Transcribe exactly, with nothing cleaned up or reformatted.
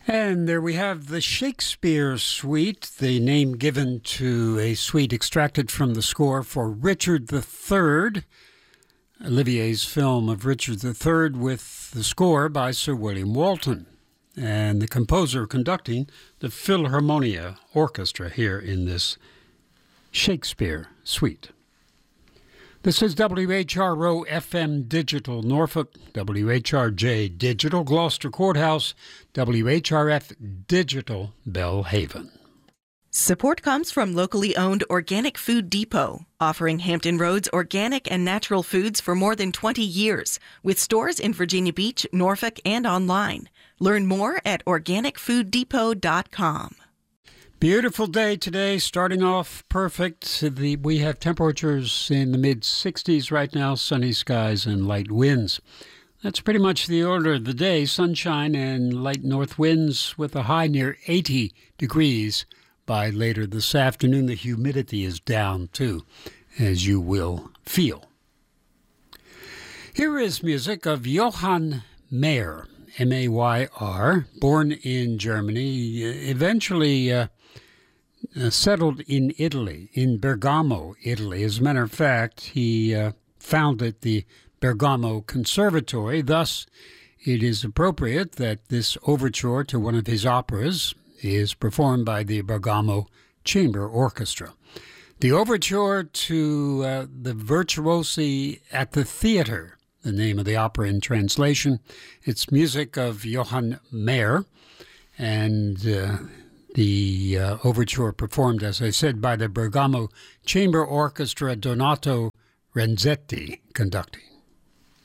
And there we have the Shakespeare Suite, the name given to a suite extracted from the score for Richard the Third, Olivier's film of Richard the Third, with the score by Sir William Walton, and the composer conducting the Philharmonia Orchestra here in this Shakespeare Suite. This is W H R O F M Digital Norfolk, W H R J Digital Gloucester Courthouse, W H R F Digital Belhaven. Support comes from locally owned Organic Food Depot, offering Hampton Roads organic and natural foods for more than twenty years, with stores in Virginia Beach, Norfolk, and online. Learn more at organic food depot dot com. Beautiful day today, starting off perfect. The, we have temperatures in the mid sixties right now, sunny skies and light winds. That's pretty much the order of the day, sunshine and light north winds with a high near eighty degrees by later this afternoon. The humidity is down too, as you will feel. Here is music of Johann Mayr, M A Y R, born in Germany, eventually uh, Uh, settled in Italy, in Bergamo, Italy. As a matter of fact, he uh, founded the Bergamo Conservatory. Thus, it is appropriate that this overture to one of his operas is performed by the Bergamo Chamber Orchestra. The overture to uh, the Virtuosi at the Theater, the name of the opera in translation. It's music of Johann Mayr, and Uh, The uh, overture performed, as I said, by the Bergamo Chamber Orchestra, Donato Renzetti conducting.